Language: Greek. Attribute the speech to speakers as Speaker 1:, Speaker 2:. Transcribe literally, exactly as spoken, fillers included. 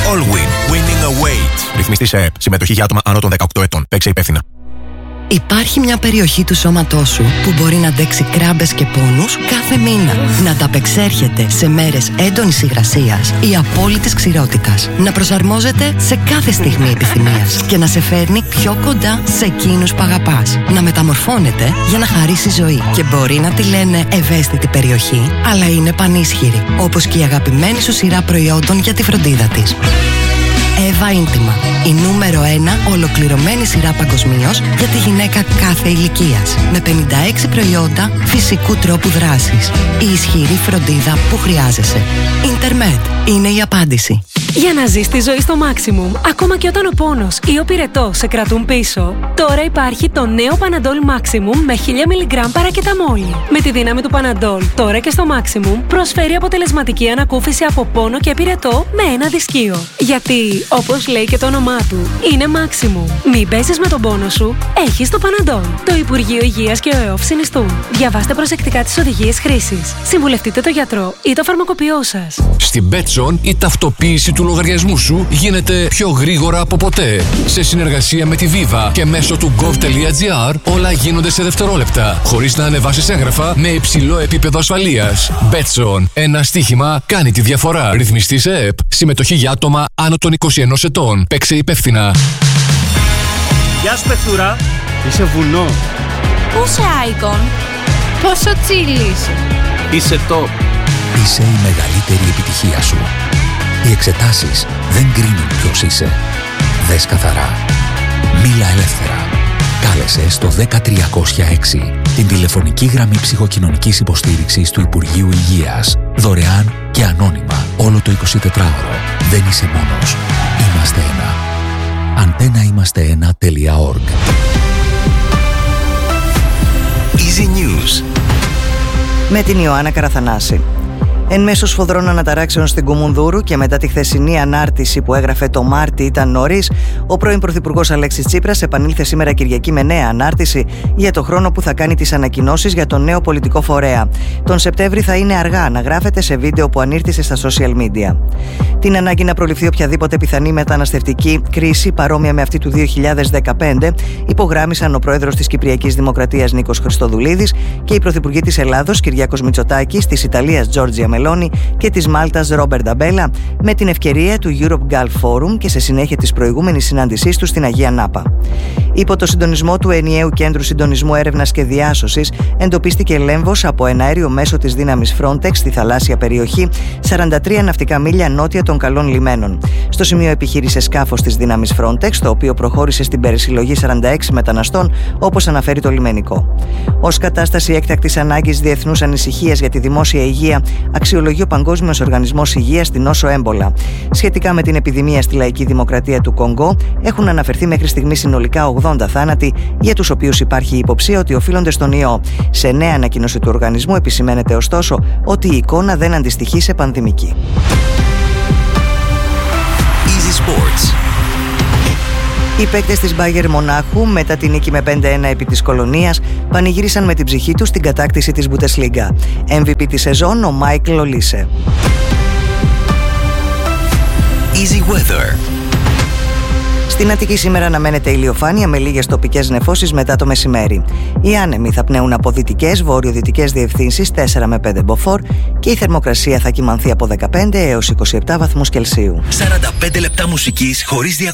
Speaker 1: Allwyn. Winning awaits. Ρυθμιστής ΕΕΠ. Συμμετοχή για άτομα άνω των δεκαοκτώ ετών. Παίξε υπεύθυνα.
Speaker 2: Υπάρχει μια περιοχή του σώματός σου που μπορεί να αντέξει κράμπες και πόνους κάθε μήνα. Να ανταπεξέρχεται σε μέρες έντονης υγρασίας ή απόλυτης ξηρότητας. Να προσαρμόζεται σε κάθε στιγμή επιθυμίας και να σε φέρνει πιο κοντά σε εκείνους που αγαπάς. Να μεταμορφώνεται για να χαρίσει ζωή. Και μπορεί να τη λένε ευαίσθητη περιοχή, αλλά είναι πανίσχυρη. Όπως και η αγαπημένη σου σειρά προϊόντων για τη φροντίδα της. Εύα Ίντιμα, η νούμερο ένα ολοκληρωμένη σειρά παγκοσμίως για τη γυναίκα κάθε ηλικίας. Με πενήντα έξι προϊόντα φυσικού τρόπου δράσης. Η ισχυρή φροντίδα που χρειάζεσαι. Ιντερμετ είναι η απάντηση.
Speaker 3: Για να ζεις τη ζωή στο maximum, ακόμα και όταν ο πόνος ή ο πυρετός σε κρατούν πίσω, τώρα υπάρχει το νέο Panadol Maximum με χίλια μιλιγκράμμ παρακεταμόλη. Με τη δύναμη του Panadol, τώρα και στο Maximum, προσφέρει αποτελεσματική ανακούφιση από πόνο και πυρετό με ένα δισκείο. Γιατί, όπως λέει και το όνομά του, είναι Maximum. Μην παίζεις με τον πόνο σου, έχεις το Panadol. Το Υπουργείο Υγείας και ο ΕΟΦ συνιστούν. Διαβάστε προσεκτικά τις οδηγίες χρήσης. Συμβουλευτείτε το γιατρό ή το φαρμακοποιό σας.
Speaker 4: Στην Betson, η ταυτοποίηση του λογαριασμού σου γίνεται πιο γρήγορα από ποτέ. Σε συνεργασία με τη Viva και μέσω του gov.gr όλα γίνονται σε δευτερόλεπτα, χωρίς να ανεβάσεις έγγραφα με υψηλό επίπεδο ασφαλείας. Betson, ένα στοίχημα κάνει τη διαφορά. Ρυθμιστής ΕΕΠ. Συμμετοχή για άτομα άνω των είκοσι ενός ετών. Παίξε υπεύθυνα.
Speaker 5: Γεια σου Πεθούρα. Είσαι βουνό.
Speaker 6: Πού είσαι Άικον? Πόσο τσίλι είσαι?
Speaker 5: Είσαι top.
Speaker 7: Είσαι η μεγαλύτερη επιτυχία σου. Οι εξετάσεις δεν κρίνουν ποιος είσαι. Δες καθαρά. Μίλα ελεύθερα. Κάλεσε στο ένα μηδέν τρία μηδέν έξι την τηλεφωνική γραμμή ψυχοκοινωνικής υποστήριξης του Υπουργείου Υγείας. Δωρεάν και ανώνυμα όλο το εικοσιτετράωρο. Δεν είσαι μόνος. Είμαστε ένα. αντένα είμαστε ένα τελεία org.
Speaker 1: Easy News.
Speaker 8: Με την Ιωάννα Καραθανάση. Εν μέσω σφοδρών αναταράξεων στην Κουμουνδούρου και μετά τη χθεσινή ανάρτηση που έγραφε το Μάρτι ήταν νωρίς, ο πρώην Πρωθυπουργός Αλέξης Τσίπρας επανήλθε σήμερα Κυριακή με νέα ανάρτηση για το χρόνο που θα κάνει τις ανακοινώσεις για τον νέο πολιτικό φορέα. Τον Σεπτέμβρη θα είναι αργά, αναγράφεται σε βίντεο που ανήρτησε στα social media. Την ανάγκη να προληφθεί οποιαδήποτε πιθανή μεταναστευτική κρίση παρόμοια με αυτή του δύο χιλιάδες δεκαπέντε υπογράμμισαν ο πρόεδρος της Κυπριακής Δημοκρατίας Νίκος Χριστοδουλίδης και οι πρωθυπουργοί της Ελλάδος Κυριάκος Μητσοτάκης, της Ιταλίας Τζόρτζια Μελόνι και της Μάλτας Ρόμπερτ Νταμπέλα με την ευκαιρία του Europe Gulf Forum και σε συνέχεια της προηγούμενης συνάντησής του στην Αγία Νάπα. Υπό το συντονισμό του Ενιαίου Κέντρου Συντονισμού Έρευνας και Διάσωσης εντοπίστηκε λέμβος από εναέριο μέσο της δύναμης Frontex στη θαλάσσια περιοχή σαράντα τρία ναυτικά μίλια νότια των Καλών Λιμένων. Στο σημείο επιχείρησε σκάφος της δύναμης Frontex, το οποίο προχώρησε στην περισυλλογή σαράντα έξι μεταναστών, όπως αναφέρει το λιμενικό. Ως κατάσταση έκτακτης ανάγκης διεθνούς ανησυχίας για τη δημόσια υγεία, αξιολογεί ο Παγκόσμιος Οργανισμός Υγείας την νόσο έμπολα. Σχετικά με την επιδημία στη Λαϊκή Δημοκρατία του Κονγκό, έχουν αναφερθεί μέχρι στιγμή συνολικά ογδόντα θάνατοι, για τους οποίους υπάρχει υποψία ότι οφείλονται στον ιό. Σε νέα ανακοίνωση του οργανισμού επισημαίνεται ωστόσο ότι η εικόνα δεν αντιστοιχεί σε πανδημική.
Speaker 1: Easy Sports.
Speaker 8: Οι παίκτες της Μπάγερ Μονάχου, μετά την νίκη με πέντε ένα επί της Κολονίας, πανηγύρισαν με την ψυχή τους την κατάκτηση της Bundesliga. εμ βι πι της σεζόν ο Μάικλ Ολίσε.
Speaker 1: Easy Weather.
Speaker 8: Στην Αττική σήμερα αναμένεται ηλιοφάνεια με λίγες τοπικές νεφώσεις μετά το μεσημέρι. Οι άνεμοι θα πνέουν από δυτικές, βορειοδυτικές διευθύνσεις τέσσερα με πέντε μποφόρ και η θερμοκρασία θα κυμανθεί από δεκαπέντε έως είκοσι επτά βαθμούς Κελσίου.
Speaker 1: σαράντα πέντε λεπτά μουσικής χωρίς διακοπές.